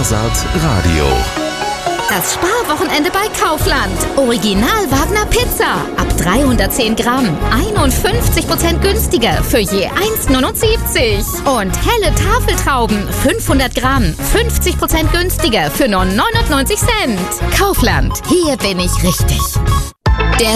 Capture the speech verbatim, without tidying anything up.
Wazard Radio. Das Sparwochenende bei Kaufland. Original Wagner Pizza. Ab dreihundertzehn Gramm. einundfünfzig Prozent günstiger für je eins Komma neunundsiebzig. Und helle Tafeltrauben. fünfhundert Gramm. fünfzig Prozent günstiger für nur neunundneunzig Cent. Kaufland. Hier bin ich richtig.